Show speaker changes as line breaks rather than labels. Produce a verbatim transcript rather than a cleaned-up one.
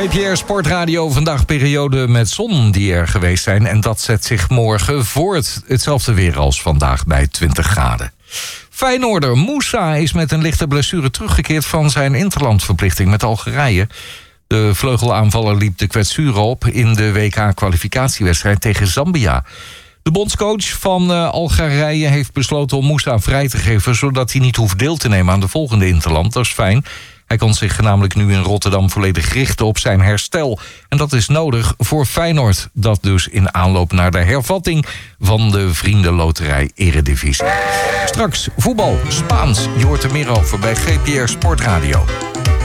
G P R Sportradio, vandaag periode met zon die er geweest zijn. En dat zet zich morgen voort. Hetzelfde weer als vandaag bij twintig graden. Feyenoorder Moussa is met een lichte blessure teruggekeerd van zijn interlandverplichting met Algerije. De vleugelaanvaller liep de kwetsuren op in de W K-kwalificatiewedstrijd tegen Zambia. De bondscoach van uh, Algerije heeft besloten om Moussa vrij te geven, zodat hij niet hoeft deel te nemen aan de volgende interland. Dat is fijn. Hij kan zich namelijk nu in Rotterdam volledig richten op zijn herstel. En dat is nodig voor Feyenoord. Dat dus in aanloop naar de hervatting van de Vriendenloterij Eredivisie. Straks voetbal, Spaans. Je hoort er meer over bij G P R Sportradio.